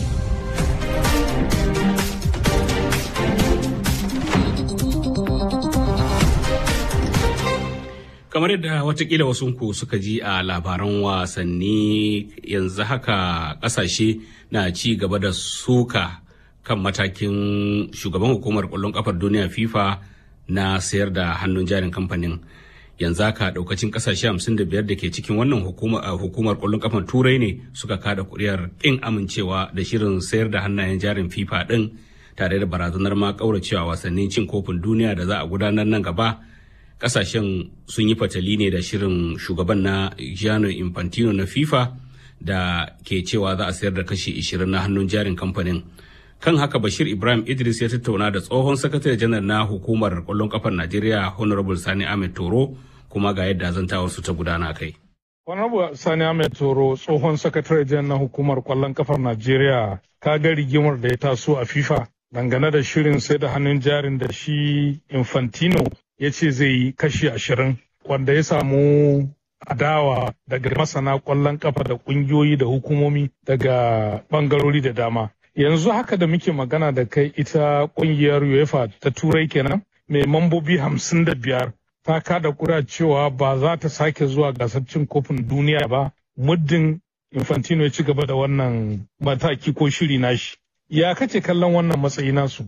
Kamar yadda watakila wasunku suka ji a labaran wasanni, yanzu haka kasashe na ci gaba da suka kan matakin shugaban hukumar kwallon kafar duniya FIFA na sayar da hannun jarin kamfanin. Yanzu haka daukacin kasashe 55 da ke cikin wannan hukumar kwallon kafar turai ne suka kada kuri'ar kin amincewa da shirin sayar da hannayen jarin FIFA din, tare da barazanar ma kauracewa wasannin cin kofin duniya da za a gudanar nan gaba. Kasashen sun yi fatali ne da shirin shugaban na Gianni Infantino na FIFA da ke cewa za a sayar da kashi 20 na hannun jarin kamfanin. Kan haka Bashir Ibrahim Idris ya tattauna da tsohon sakatare janar na hukumar kwallon kafar Najeriya Honorable Sani Ahmed Toro, kuma ga yadda zantawar su ta gudana kai. Honorable Sani Ahmed Toro, tsohon sakatare janar na hukumar kwallon kafar Najeriya, ka ga rigimar da ya taso a FIFA dangane da shirin sai da hannun jarin da shi Infantino ya ce zai yi kashi 20, wanda ya samu adawa daga masana kwallon kafa da kungiyoyi da hukumomi daga bangarori da dama. Yanzu haka da muke magana da kai, ita kungiyar UEFA ta Turai kenan mai mambobi 55 ta kada kura cewa ba za ta sake zuwa gasar cin kofin duniya ba muddin Infantino ya ci gaba da wannan mataki ko shiri nashi. Ya kace kallon wannan matsayi nasu?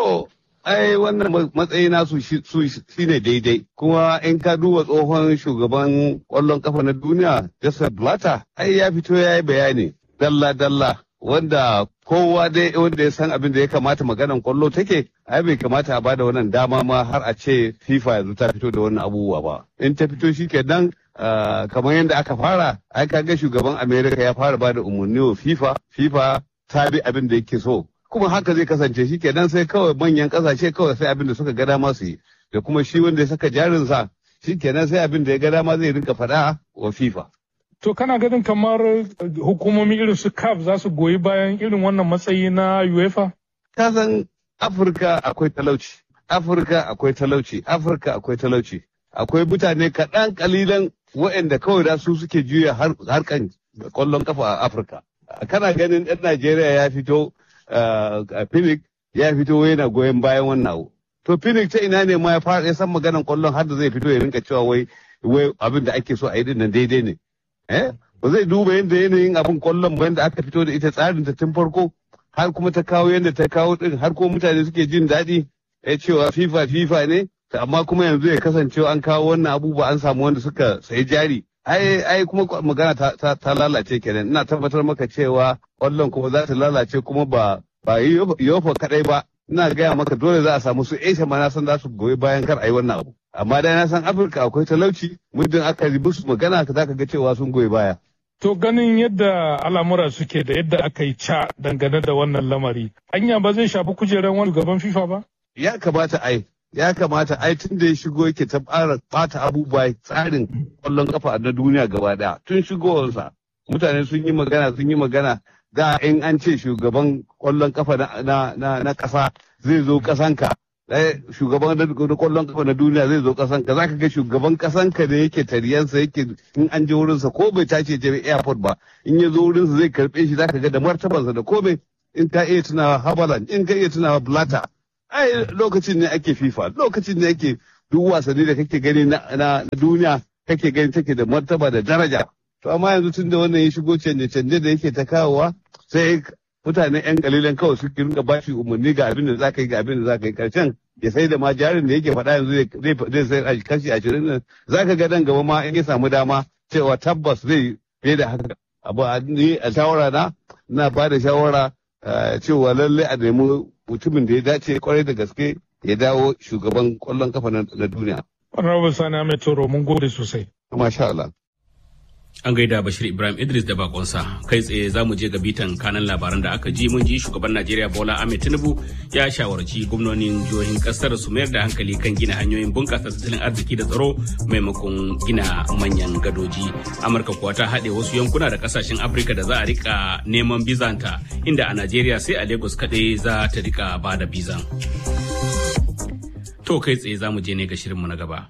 Ai wannan matsayi nasu shi ne daidai, kuma in ka duba tsohon shugaban kwallon kafa na duniya Joseph Blatter ai ya fito ya yi bayani dalla-dalla wanda kowa dai wanda ya san abin da ya kamata maganan kwallo take, ai bai kamata a bada wannan dama ma har a ce FIFA yanzu ta fito da wannan abubuwa ba. In ta fito shi kenan kamar yadda aka fara, ai kaga shugaban America ya fara bada umarni wa FIFA ta bi abin da yake so. Kuma haka zai kasance shi kenan, sai kawai manyan kasashe kawai sai abin da suka ga dama su yi, da kuma shi wanda ya saka jarinsa shi kenan sai abin da ya ga dama zai rinka faɗa wa FIFA. To kana ganin kamar hukumomi irin su CAF za su goyi bayan irin wannan matsayi na UEFA? Ka san Afirka akwai talauci. Akwai mutane kaɗan kalilan waɗanda kawai da su suke juya harkan kwallon kafa a Afirka. Kana ganin ɗan Najeriya ya fito Phoenix ya fito yana goyon bayan wannan abu. To Phoenix ta ina ne ma ya san maganan kwallon har da zai fito ya rinka cewa wai abin da ake so a yi din nan daidai ne. Ba zai duba yadda yanayin abin kwallon ba yadda aka fito da ita tsarin ta tun farko har kuma ta kawo yadda ta kawo din har ko mutane suke jin daɗi ya cewa FIFA ne, amma kuma yanzu ya kasance an kawo wannan abubuwa an samu wanda suka sayi jari. Ai kuma magana ta lalace kenan. Ina tabbatar maka cewa kwallon kuma za ta lalace, kuma ba yofa kadai ba. Ina gaya maka dole za a samu su Asia ma na san za su goyi bayan kar a yi wannan abu. Amma dai na san Afirka akwai talauci, muddin aka yi musu magana za ka ga cewa sun goyi baya. To ganin yadda al'amura suke da yadda aka yi dangane da wannan lamari, anya ba zai shafi kujerar wani gaban FIFA ba? Ya kamata ai tun da ya shigo yake ta fara bata abubuwa tsarin kwallon kafa na duniya gaba daya. Tun shigowarsa mutane sun yi magana da in an ce shugaban kwallon kafa na kasa zai zo kasanka, shugaban kwallon kafa na duniya zai zo kasanka, zaka ga shugaban kasanka da yake tariyansa yake in an je wurinsa ko bai tace je airport ba, in ya zo wurinsa zai karbe shi, zaka ga da martabansa da komai. In ka iya tunawa Habalan, in ka iya tunawa Blatter, ai lokacin ne ake FIFA, lokacin ne ake duk wasanni da kake gani na duniya kake gani take da martaba da daraja. To amma yanzu tun da wannan ya shigo canje-canje da yake ta kawowa, sai mutane 'yan kalilan kawai suke rinka bashi umarni ga abin da za ka yi, ga abin da za ka yi. Karshen ya sai da ma jarin da yake faɗa yanzu zai sai kashi 20 nan, za ka ga dan gaba ma in ya samu dama cewa tabbas zai fiye da haka. Abu ni a shawara na ba da shawara cewa lallai a nemi mutumin da ya dace kwarai da gaske ya dawo shugaban kwallon kafa na duniya. Honorable Sani Ahmed Toro mun gode sosai. Masha Allah. An gaida Bashir Ibrahim Idris da bakonsa. Kai tsaye za mu je ga bitan kanan labaran da aka ji. Mun ji shugaban Najeriya Bola Ahmed Tinubu ya shawarci gwamnonin jihohin kasar su mayar da hankali kan gina hanyoyin bunƙasa tattalin arziki da tsaro maimakon gina manyan gadoji. Amurka kuwa ta haɗe wasu yankuna da kasashen Afirka da za a rika neman bizanta, inda a Najeriya sai a Lagos kaɗai za ta rika ba da bizan. To kai tsaye za mu je ne ga shirinmu na gaba.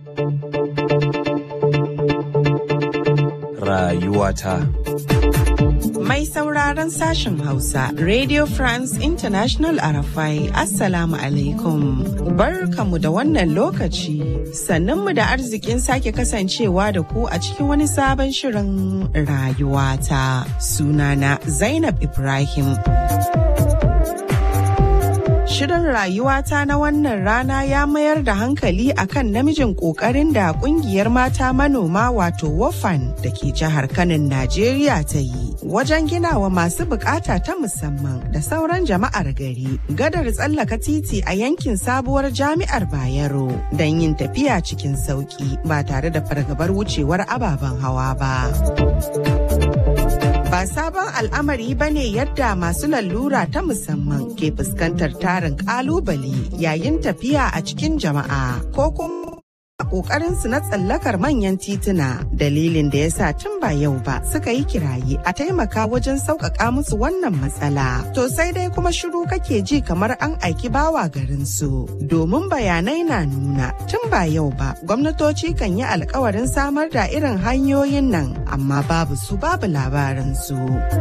Rayuwata. Mai sauraron sashen Hausa, Radio France International RFI, Assalamu alaikum. Barkamu da wannan lokaci, sannunmu da arzikin sake kasancewa da ku a cikin wani sabon shirin rayuwata. Sunana Zainab Ibrahim. Shirin rayuwata na wannan rana ya mayar da hankali akan namijin kokarin da kungiyar mata manoma wato WOFAN da ke jihar Kanon Najeriya ta yi wajen ginawa masu bukata ta musamman da sauran jama'ar gari gadar tsallaka titi a yankin sabuwar jami'ar Bayero don yin tafiya cikin sauki ba tare da fargabar wucewar ababen hawa ba. Ba sabon al'amari ba ne yadda masu lalura ta musamman ke fuskantar tarin kalubale yayin tafiya a cikin jama'a ko kuma kokarin su na tsallakar manyan tituna, dalilin da ya sa tun ba yau ba suka yi kiraye a taimaka wajen sauƙaƙa musu wannan matsala. To sai dai kuma shiru kake ji kamar an aiki bawa garin su, domin bayanai na nuna tun ba yau ba gwamnatoci kan yi alkawarin samar da irin hanyoyin nan amma babu su babu labarin su.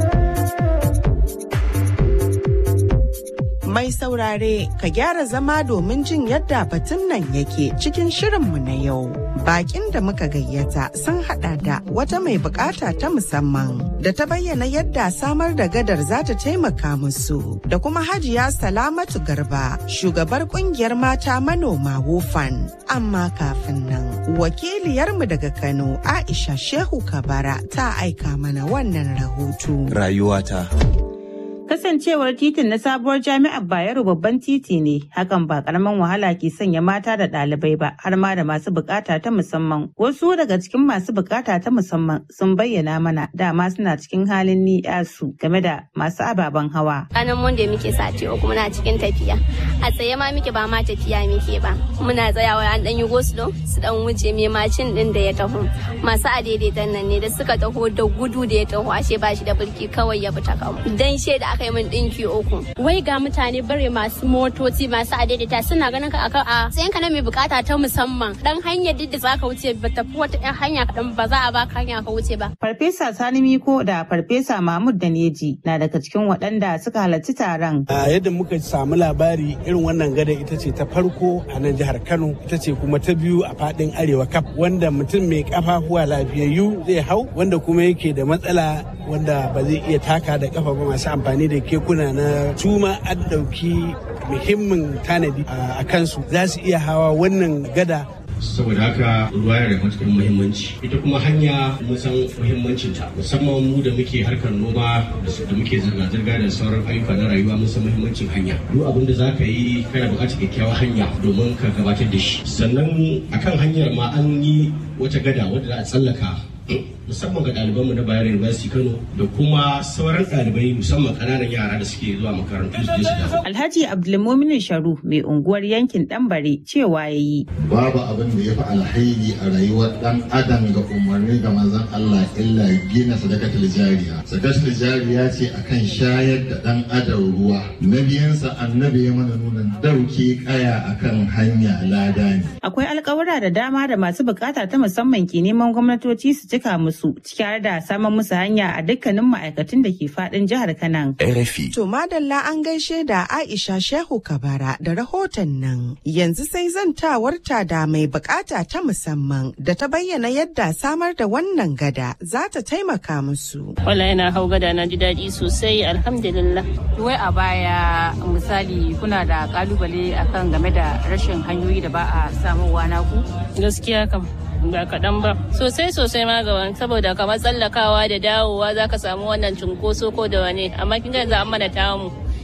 Mai saurare ka gyara zama domin jin yadda batun nan yake cikin shirinmu na yau. Bakin da muka gayyata sun hada da wata mai bukata ta musamman da ta bayyana yadda samar da gadar za ta taimaka musu, da kuma Hajiya Salamatu Garba, shugabar kungiyar mata manoma WOFAN. Amma kafin nan, wakiliyarmu daga Kano Aisha Shehu Kabara ta aika mana wannan rahoto. Rayuwata. Kasancewar titin na sabuwar jami'ar Bayero babban titi ne, hakan ba karaman wahala ke sanya mata da ɗalibai ba, har ma da masu bukata ta musamman. Wasu daga cikin masu bukata ta musamman sun bayyana mana dama suna cikin halin ni'yasu game da masu ababen hawa. Ranar Monday muke sati uku muna cikin tafiya. A tsaye ma muke ba ma tafiya muke ba. Muna tsayawa an ɗan yi gosulo su ɗan wuce mai macin ɗin da ya taho. Masu adaidaitan nan ne da suka taho da gudu da ya taho ashe ba shi da birki kawai ya bi ta kawo. Dan shaida aka yi min ɗinki uku. Wai ga mutane bare masu motoci masu adaidaita suna ganin ka akan a tsayin ka na mai bukata ta musamman. Dan hanyar duk da za ka wuce ba tafi wata ɗan hanya kaɗan ba za a baka hanya ka wuce ba. Farfesa Sani Miko da Farfesa Mahmud Daneji na daga cikin waɗanda suka halarci taron. Yadda muka samu labari irin wannan gada ita ce ta farko a nan jihar Kano, ita ce kuma ta biyu a faɗin Arewa kaf, wanda mutum mai kafafuwa lafiyayyu zai hau, wanda kuma yake da matsala wanda ba zai iya taka da kafa ba, masu amfani da kekuna na tuma an ɗauki muhimmin tanadi a kansu za su iya hawa wannan gada. Saboda haka ruwa yana da matuƙar muhimmanci, ita kuma hanya mun san muhimmancinta, musamman mu da muke harkar noma da muke zirga-zirga da sauran ayyuka na rayuwa mun san muhimmancin hanya. Duk abin da za ka yi kana buƙatar kyakkyawar hanya domin ka gabatar da shi. Sannan akan hanyar ma an yi wata gada wadda za a tsallaka musamman ga ɗalibanmu na Bayero University Kano da kuma sauran ɗalibai musamman ƙananan yara da suke zuwa makarantu su je su dawo. Alhaji Abdulmumin Sharu mai unguwar yankin Ɗanbare cewa yayi. Babu abin da ya fi alhairi a rayuwar ɗan adam ga umarni ga manzon Allah illa gina sadakatul jariya. Sadakatul jariya ce akan shayar da ɗan adam ruwa. Nabiyansa annabi ya mana nuna dauke kaya akan hanya lada ne. Akwai alƙawura da dama da masu bukata ta musamman ke neman gwamnatoci su cika musu, ciki har da samun musu hanya a dukkanin ma'aikatun da ke fadin jihar Kano. RFI. To madalla an gaishe da Aisha Shehu Kabara da rahoton nan. Yanzu sai zantawarta da mai bukata ta musamman da ta bayyana yadda samar da wannan gada za ta taimaka musu. Wallahi na hau gada na ji daɗi sosai, alhamdulillah. Wai a baya misali kuna da kalubale akan game da rashin hanyoyi da ba a samuwa naku? Gaskiya kam. Ba kaɗan ba sosai ma gaban saboda kamar tsallakawa da dawowa za ka samu wannan cunkoso ko da wane amma kin ga an mana tamu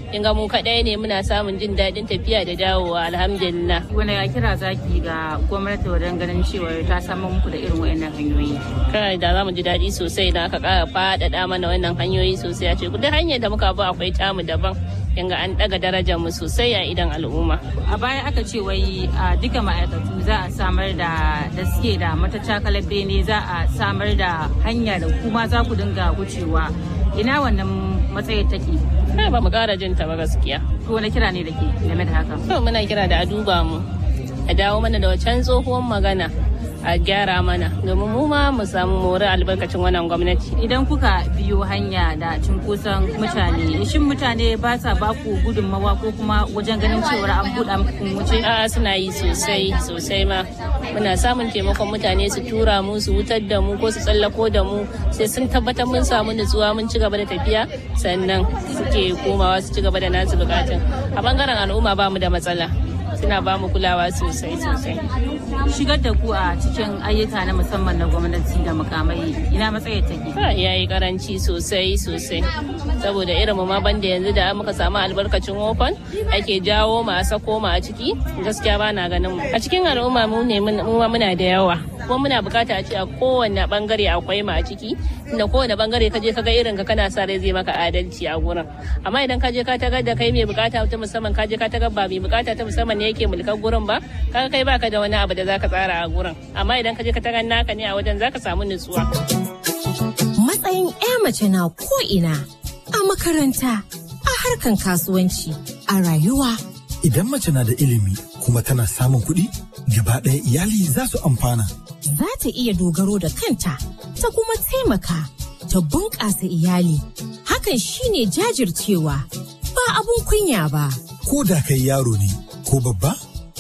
kin ga mu kadai ne muna samun jin daɗin tafiya da dawowa alhamdulillah. Wani ya kira zaki ga gwamnati wajen ganin cewa ta samar muku da irin wayannan hanyoyi? Kai da za mu ji daɗi sosai da aka ƙara faɗaɗa mana wannan hanyoyi sosai, a ce duk hanyar da muka bi akwai tamu daban, yanga an ɗaga darajar mu sosai a idan al'umma. A baya aka ce wai a duka ma'aikatu za a samar da suke da matacakalar bene za a samar da hanya da kuma za ku dinga wucewa. Ina wannan matsayin take? Kai ba mu ƙara jin ta ba gaskiya. To wani kira ne da ke game da haka? To muna kira da a duba mu, a dawo mana da wancan tsohuwar magana, a gyara mana domin mu ma mu samu more albarkacin wannan gwamnati. Idan kuka biyo hanya da cunkoson mutane, shin mutane ba sa ba ku gudunmawa ko kuma wajen ganin cewar an buɗa muku wuce? A'a suna yi sosai ma. Muna samun taimakon mutane su tura mu, su wutar da mu ko su tsallako da mu, sai sun tabbatar mun samu nutsuwa mun ci gaba da tafiya, sannan suke komawa su ci gaba da nasu bukatun. A bangaren al'umma ba mu da matsala, suna ba mu kulawa sosai. Shigar da ku a cikin ayyuka na musamman na gwamnati da mukamai, ina matsayin take? Ya yi karanci sosai saboda irin mu ma banda yanzu da muka samu albarkacin open ake jawo mu a sako mu a ciki, gaskiya ba na ganin mu a cikin al'umma mu muna da yawa, kuma muna bukata a ce a kowane bangare akwai mu a ciki, inda kowane bangare ka je ka ga irin ka kana sa rai zai maka adalci a gurin. Amma idan ka je ka tagar da kai mai bukata ta musamman, ka je ka tagar ba mai bukata ta musamman ne yake mulkar gurin ba, kaga kai baka da wani abu da zaka tsara a gurin. Amma idan ka je ka tagar naka ne a wajen zaka samu nutsuwa. Matsayin 'ya mace na ko ina, a makaranta, a harkan kasuwanci, a rayuwa. Idan mace na da ilimi kuma tana samun kuɗi, gaba ɗaya iyali za su amfana. Za ta iya dogaro da kanta, ta kuma taimaka, ta bunƙasa iyali. Hakan shine jajircewa, ba abun kunya ba. Ko da kai yaro ne ko babba,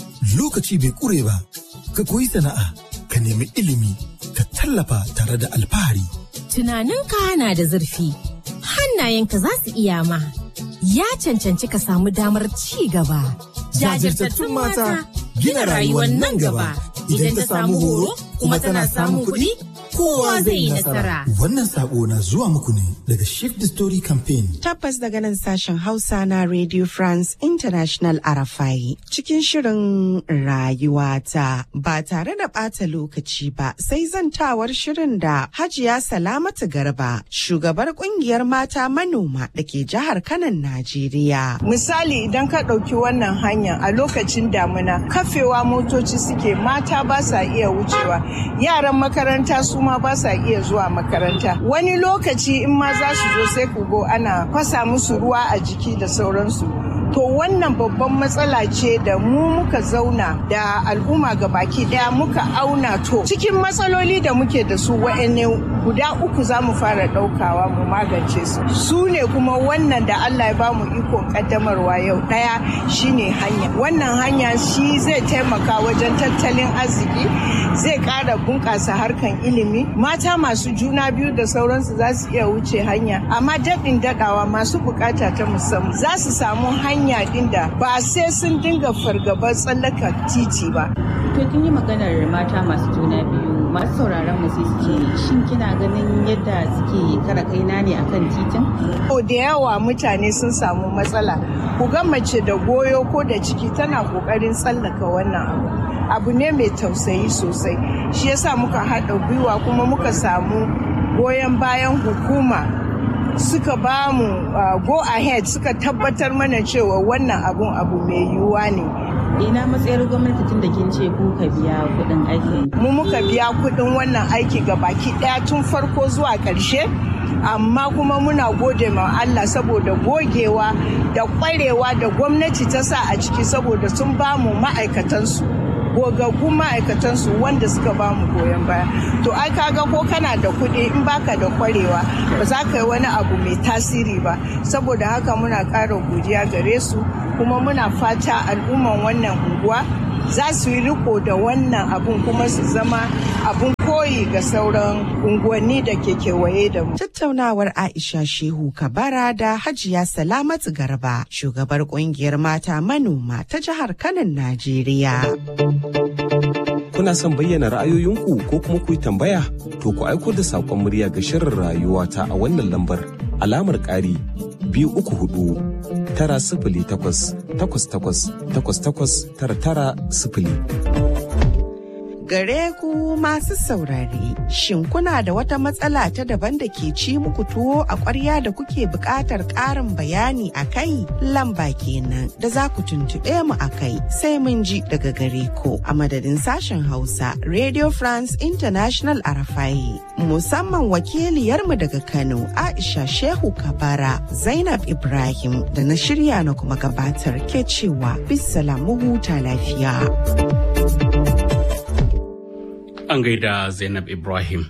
lokaci bai ƙure ba. Ka koyi sana'a, ka nemi ilimi, ka tallafa tare da alfahari. Tunaninka na da zurfi, hannayenka za su iya ma. Ya cancanci ka samu damar ci gaba. Jajirtattun mata gina rayuwar nan gaba. Idan ta samu horo kuma tana samun kuɗi, kowa zai yi nasara. Wannan sako na zuwa muku ne daga Shift the Story Campaign. Tabbas daga nan sashen Hausa na Radio France International RFI. Cikin shirin rayuwata ba tare da ɓata lokaci ba, sai zantawar shirin da Hajiya Salamatu Garba, shugabar kungiyar mata manoma da ke jihar Kanan Najeriya. Misali idan ka ɗauki wannan hanya a lokacin damina, kafewa motoci suke, mata ba sa iya wucewa, yaran makaranta su ma ba sa iya zuwa makaranta. Wani lokaci in ma za su zo sai ku go ana fasa musu ruwa a jiki da sauransu. To wannan babban matsala ce da mu muka zauna da al'umma baki daya muka auna, to cikin matsaloli da muke da su wa'anne guda uku za mu fara daukawa mu magance su ne kuma wannan da Allah ya ba mu ikon kaddamarwa yau. Daya shine hanya. Wannan hanya shi zai taimaka wajen tattalin arziki, zai ƙara bunƙasa harkan ilimi. Mata masu juna biyu da sauransu za su iya wuce hanya, amma daɗin daɗawa masu buƙata ta musamman za su samu hanya ɗin da ba sai sun dinga fargabar tsallaka titi ba. To kin yi maganar mata masu juna biyu, masu sauraron mu sai suke, shin kina ganin yadda suke kara kaina ne akan titin? To da yawa mutane sun samu matsala. Ku ga mace da goyo ko da ciki tana ƙoƙarin tsallaka wannan abu ne mai tausayi sosai. Shi yasa muka haɗa gwiwa kuma muka samu goyon bayan hukuma, suka ba mu go ahead, suka tabbatar mana cewa wannan abu mai yiwuwa ne. Ina matsayar gwamnati tun da kin ce kuka biya kuɗin aiki? Mu muka biya kuɗin wannan aiki ga baki ɗaya tun farko zuwa ƙarshe. Amma kuma muna gode ma Allah saboda gogewa da ƙwarewa da gwamnati ta sa a ciki, saboda sun ba mu ma'aikatansu, gogaggun ma'aikatansu wanda suka ba mu goyon baya. To ai kaga ko kana da kuɗi in baka da ƙwarewa ba za ka yi wani abu mai tasiri ba. Saboda haka muna ƙara godiya gare su, kuma muna fata al'umman wannan unguwa za su yi riko da wannan abun kuma su zama abun koyi ga sauran unguwanni da ke kewaye da mu. Tattaunawar Aisha Shehu Kabara da Hajiya Salamatu Garba, shugabar kungiyar mata manoma ta jihar Kano, Najeriya. Kuna son bayyana ra'ayoyinku ko kuma ku yi tambaya? To ku aiko da saƙon murya ga shirin rayuwata a wannan lambar alamar ƙari 234 908-88-88-99. Gare ku masu saurare, shin kuna da wata matsala ta daban da ke ci muku tuwo a ƙwarya da kuke buƙatar ƙarin bayani a kai? Lamba kenan da za ku tuntuɓe mu a kai sai mun ji daga gare ku a madadin sashen Hausa Radio France International Arafai. Musamman wakiliyarmu daga Kano Aisha Shehu Kabara, Zainab Ibrahim da na shirya na kuma gabatar ke cewa bisalamu huta lafiya. An gaida Zainab Ibrahim.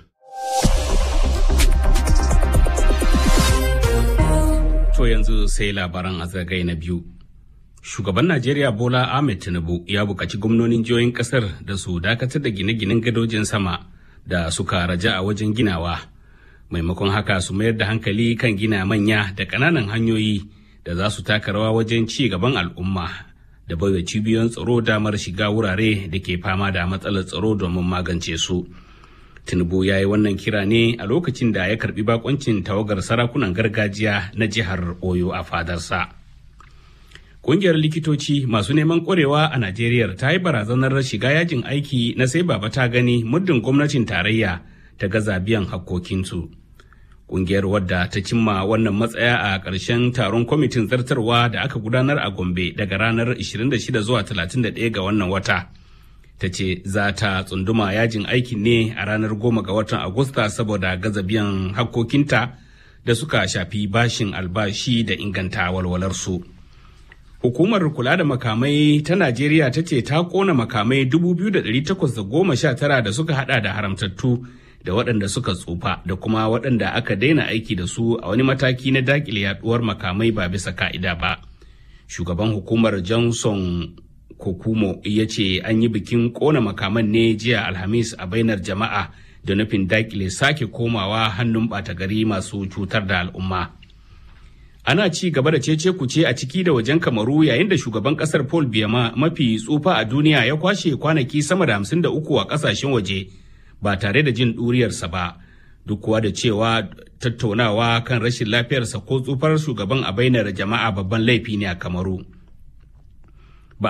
To yanzu sai labaran a zagaye na biyu. Shugaban Najeriya Bola Ahmed Tinubu ya buƙaci gwamnonin jihohin ƙasar da su dakatar da gine-ginen gadojin sama da suka raja a wajen ginawa. Maimakon haka su mayar da hankali kan gina manya da ƙananan hanyoyi da za su taka rawa wajen ci gaban al'umma. Da baiwa cibiyoyin tsaro damar shiga wurare da ke fama da matsalar tsaro domin magance su. Tinubu ya yi wannan kira ne a lokacin da ya karbi bakoncin tawagar sarakunan gargajiya na jihar Oyo a fadarsa. Ƙungiyar likitoci masu neman ƙwarewa a Najeriya ta yi barazanar shiga yajin aiki na sai baba ta gani muddin gwamnatin tarayya ta gaza biyan hakkokinsu. Ƙungiyar wadda ta cimma wannan matsaya a ƙarshen taron kwamitin zartarwa da aka gudanar a Gombe daga ranar 26 zuwa 31 ga wannan wata. Ta ce za ta tsunduma yajin aikin ne a ranar 10 ga watan Agusta saboda gaza biyan hakkokinta da suka shafi bashin albashi da inganta walwalarsu. Hukumar kula da makamai ta Najeriya ta ce ta kona makamai 2,819 da suka hada da haramtattu da waɗanda suka tsufa da kuma waɗanda aka daina aiki da su a wani mataki na dakile yaduwar makamai ba bisa ka'ida ba. Shugaban hukumar Johnson Kokumo ya ce an yi bikin ƙona makaman ne jiya Alhamis a bainar jama'a da nufin dakile sake komawa hannun ɓata gari masu cutar da al'umma. Ana ci gaba da cece kuce a ciki da wajen Kamaru yayin da shugaban ƙasar Paul Biya mafi tsufa a duniya ya kwashe kwanaki sama da 53 a ƙasashen waje. Ba tare da jin ɗuriyarsa ba, duk kuwa da cewa tattaunawa kan rashin lafiyarsa ko tsufar shugaban a bainar jama'a babban laifi ne a Kamaru. Ba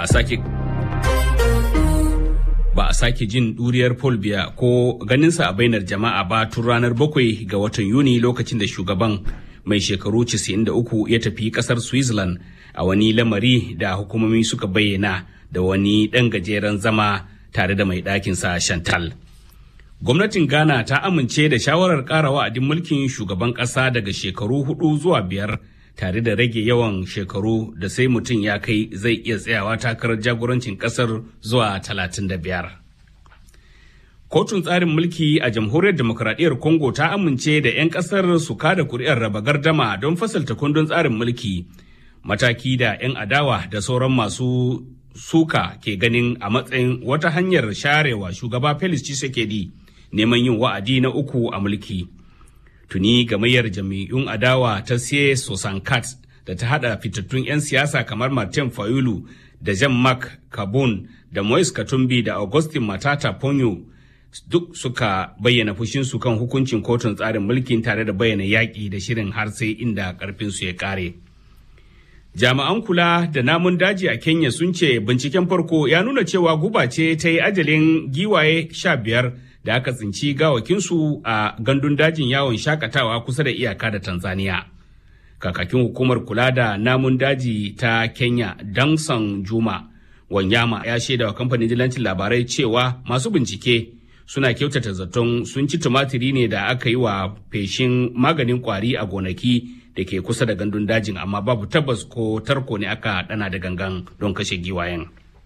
a sake jin ɗuriyar Paul Biya ko ganinsa a bainar jama'a ba tun ranar 7 ga watan Yuni lokacin da shugaban mai shekaru 93 ya tafi ƙasar Switzerland a wani lamari da hukumomi suka bayyana da wani ɗan gajeren zama tare da mai ɗakinsa Chantal. Gwamnatin Ghana ta amince da shawarar ƙara wa'adin mulkin shugaban ƙasa daga shekaru 4 zuwa 5 tare da rage yawan shekaru da sai mutum ya kai zai iya tsayawa takarar jagorancin ƙasar zuwa 35. Kotun tsarin mulki a Jamhuriyar Demokuraɗiyyar Congo ta amince da 'yan ƙasar su kada kuri'ar raba gardama don fasalta kundin tsarin mulki, mataki da 'yan adawa da sauran masu suka ke ganin a matsayin wata hanyar sharewa shugaba Felix Tshisekedi neman yin wa'adi na 3 a mulki. Tuni gamayyar jami'un adawa ta Siye Sosankat da ta hada fitattun 'yan siyasa kamar Martin Fayulu da Jean-Marc Kabun da Moise Katumbi da Augustin Matata Ponyo duk suka bayyana fushinsu kan hukuncin kotun tsarin mulkin tare da bayyana yaƙi da shirin har sai inda ƙarfinsu ya ƙare. Jami'an kula da namun daji a Kenya sun ce binciken farko ya nuna cewa guba ce ta yi ajalin giwaye 15 da aka tsinci gawakinsu a gandun dajin yawon shakatawa kusa da iyaka da Tanzania. Kakakin hukumar kula da namun daji ta Kenya, Dansan Juma Wanyama, ya shaida wa kamfanin dillancin labarai cewa masu bincike suna kyautata zaton sun ci tumatiri ne da aka yi wa feshin maganin kwari a gonaki da ke kusa da gandun dajin, amma babu tabbas ko tarko ne aka dana da gangan don kashe giwayen.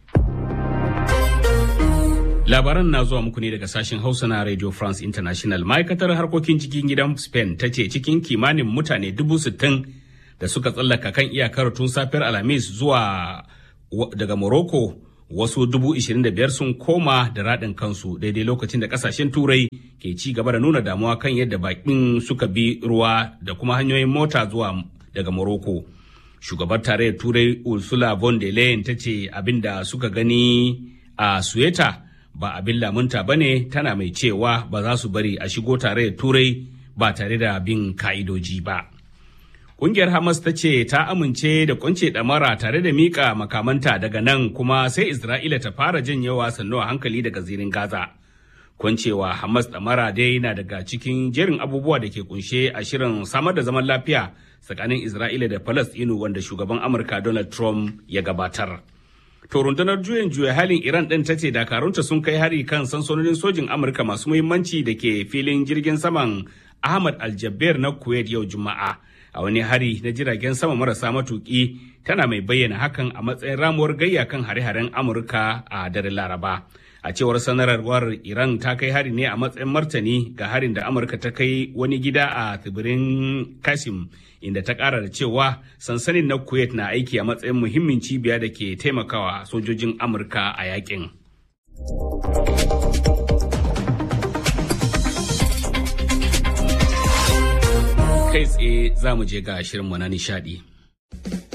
Labaran na zuwa muku ne daga sashen Hausa na Radio France International. Ma'aikatar harkokin cikin gidan Spain ta ce cikin kimanin mutane 60,000 da suka tsallaka kan iyakar tun safiyar Alhamis zuwa daga Morocco, wasu 25,000 sun koma da raɗin kansu daidai lokacin da ƙasashen Turai ke ci gaba da nuna damuwa kan yadda baƙin suka bi ruwa da kuma hanyoyin mota zuwa daga Morocco. Shugabar tarayyar Turai Ursula von der Leyen ta ce abin da suka gani a Sueta ba abin lamunta ba ne, tana mai cewa ba za su bari a shigo tarayyar Turai ba tare da bin ka'idoji ba. Ƙungiyar Hamas ta ce ta amince da kunce ɗamara tare da miƙa makamanta daga nan kuma sai Isra'ila ta fara janyewa sannu a hankali daga zirin Gaza. Kwancewa Hamas ɗamara dai na daga cikin jerin abubuwa da ke kunshe a shirin samar da zaman lafiya tsakanin Isra'ila da Falastinu wanda shugaban Amurka Donald Trump ya gabatar. To rundunar juyin juya halin Iran ɗin ta ce dakarunta sun kai hari kan sansanonin sojin Amurka masu muhimmanci da ke filin jirgin saman Ahmad Al-Jaber na Kuwait yau Juma'a. A wani hari na jiragen sama marasa matuƙi tana mai bayyana hakan a matsayin ramuwar gayya kan hare-haren Amurka a daren Laraba. A cewar sanarwar Iran ta kai hari ne a matsayin martani ga harin da Amurka ta kai wani gida a tsibirin Kashim, inda ta ƙara da cewa sansanin na Kuwait na aiki a matsayin muhimmin cibiya da ke taimakawa sojojin Amurka a yakin. Kai tsaye za mu je ga shirinmu na nishadi.